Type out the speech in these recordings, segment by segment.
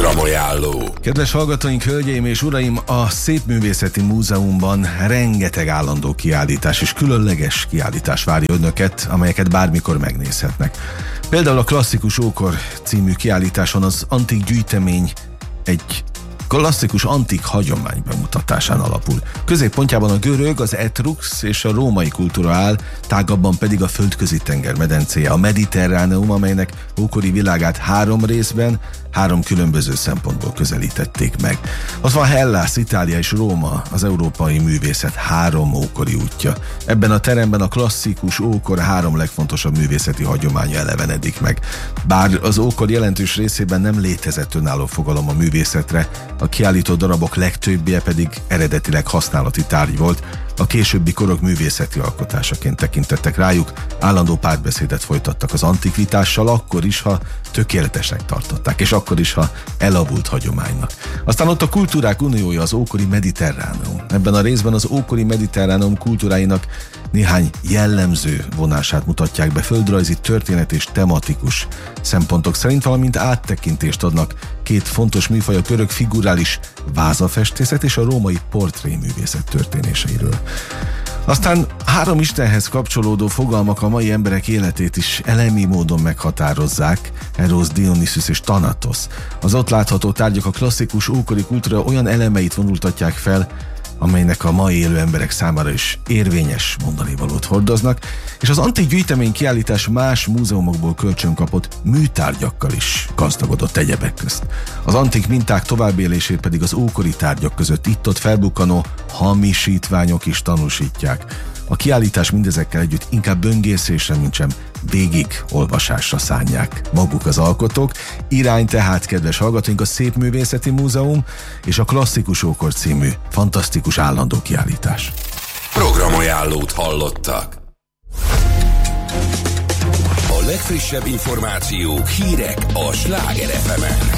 Programajánló. Kedves hallgatóink, hölgyeim és uraim, a Szépművészeti Múzeumban rengeteg állandó kiállítás és különleges kiállítás várja önöket, amelyeket bármikor megnézhetnek. Például a Klasszikus Ókor című kiállításon az antik gyűjtemény egy klasszikus antik hagyomány bemutatásán alapul. Középpontjában a görög, az etrux és a római kultúra áll, tágabban pedig a földközi tenger medencéje, a Mediterráneum, amelynek ókori világát 3 részben, 3 különböző szempontból közelítették meg. Az van Hellász, Itália és Róma, az európai művészet 3 ókori útja. Ebben a teremben a klasszikus ókor 3 legfontosabb művészeti hagyománya elevenedik meg. Bár az ókor jelentős részében nem létezett önálló fogalom a művészetre, a kiállító darabok legtöbbje pedig eredetileg használati tárgy volt, a későbbi korok művészeti alkotásaként tekintettek rájuk, állandó párbeszédet folytattak az antikvitással, akkor is, ha tökéletesnek tartották, és akkor is, ha elavult hagyománynak. Aztán ott a kultúrák uniója, az ókori Mediterráneum. Ebben a részben az ókori Mediterráneum kultúráinak néhány jellemző vonását mutatják be földrajzi, történet és tematikus szempontok szerint, valamint áttekintést adnak 2 fontos műfaj, a görög figurális vázafestészet és a római portréművészet történéseiről. Aztán 3 istenhez kapcsolódó fogalmak a mai emberek életét is elemi módon meghatározzák, Eros, Dionysus és Thanatos. Az ott látható tárgyak a klasszikus ókori kultúra olyan elemeit vonultatják fel, amelynek a mai élő emberek számára is érvényes mondanivalót hordoznak, és az antik gyűjtemény kiállítás más múzeumokból kölcsönkapott műtárgyakkal is gazdagodott egyebek közt. Az antik minták továbbélését pedig az ókori tárgyak között itt-ott felbukkanó hamisítványok is tanúsítják. A kiállítás mindezekkel együtt inkább böngészésre, mintsem végig olvasásra szánják maguk az alkotók. Irány tehát, kedves hallgatóink, a Szépművészeti Múzeum és a Klasszikus Ókor című fantasztikus állandó kiállítás. Programajánlót hallottak. A legfrissebb információk, hírek a Sláger FM-en.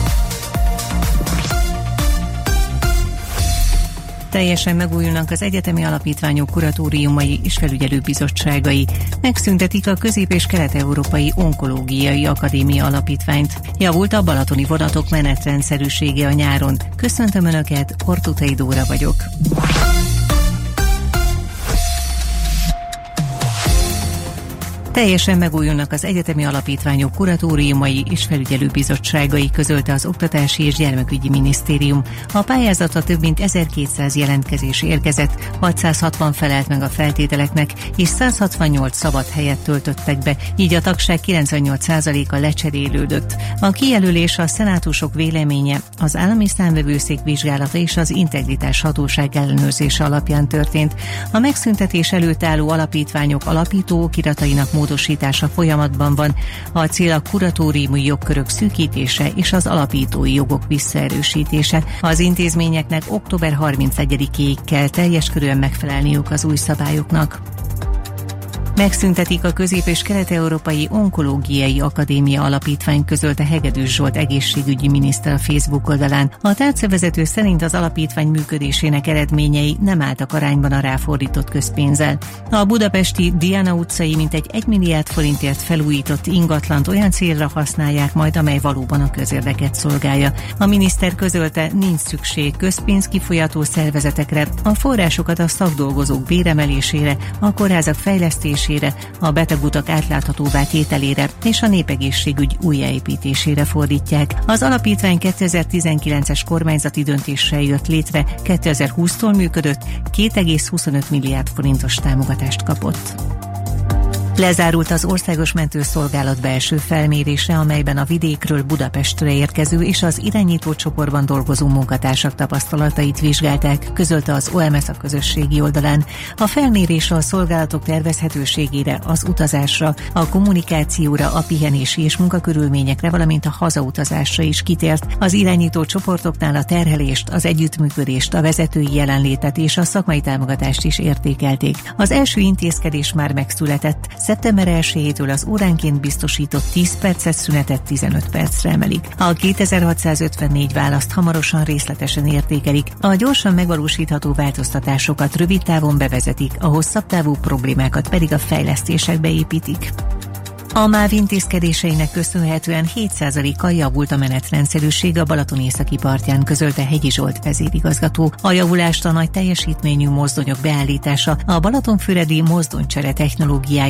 Teljesen megújulnak az egyetemi alapítványok kuratóriumai és felügyelőbizottságai. Megszüntetik a Közép- és Kelet-Európai Onkológiai Akadémia Alapítványt. Javult a balatoni vonatok menetrendszerűsége a nyáron. Köszöntöm Önöket, Ortutei Dóra vagyok. Teljesen megújulnak az egyetemi alapítványok kuratóriumai és felügyelőbizottságai, közölte az Oktatási és Gyermekügyi Minisztérium. A pályázatra több mint 1200 jelentkezés érkezett, 660 felelt meg a feltételeknek, és 168 szabad helyet töltöttek be, így a tagság 98%-a lecserélődött. A kijelölés a szenátusok véleménye, az állami számvevőszék vizsgálata és az integritás hatóság ellenőrzése alapján történt. A megszüntetés előtt álló alapítványok alapító okiratainak módosítása folyamatban van. A cél a kuratóriumi jogkörök szűkítése és az alapítói jogok visszaerősítése. Az intézményeknek október 31-ig kell teljes körűen megfelelniük az új szabályoknak. Megszüntetik a Közép- és Kelet-Európai Onkológiai Akadémia Alapítvány, közölte Hegedűs Zsolt egészségügyi miniszter a Facebook oldalán. A tárcavezető szerint az alapítvány működésének eredményei nem álltak arányban a ráfordított közpénzzel. A budapesti Diana utcai mintegy 1 milliárd forintért felújított ingatlant olyan célra használják majd, amely valóban a közérdeket szolgálja. A miniszter közölte, nincs szükség közpénzkifolyató szervezetekre, a forrásokat a szakdolgozók béremelésére, a kórházak fejlesztésére, a betegutak átláthatóvá tételére és a népegészségügy újjáépítésére fordítják. Az alapítvány 2019-es kormányzati döntéssel jött létre, 2020-tól működött, 2,25 milliárd forintos támogatást kapott. Lezárult az Országos Mentőszolgálat belső felmérése, amelyben a vidékről Budapestre érkező és az irányító csoportban dolgozó munkatársak tapasztalatait vizsgálták, közölte az OMS a közösségi oldalán. A felmérés a szolgálatok tervezhetőségére, az utazásra, a kommunikációra, a pihenési és munkakörülményekre, valamint a hazautazásra is kitért. Az irányító csoportoknál a terhelést, az együttműködést, a vezetői jelenlétet és a szakmai támogatást is értékelték. Az első intézkedés már megszületett. Szeptember 1-től az óránként biztosított 10 perces szünetet 15 percre emelik. A 2654 választ hamarosan részletesen értékelik. A gyorsan megvalósítható változtatásokat rövid távon bevezetik, a hosszabb távú problémákat pedig a fejlesztésekbe építik. A MÁV intézkedéseinek köszönhetően 7%-kal javult a menetrendszerűség a Balaton északi partján, közölte Hegyi Zsolt vezérigazgató. A javulást a nagy teljesítményű mozdonyok beállítása, a Balatonfüredi mozdonycsere technológiája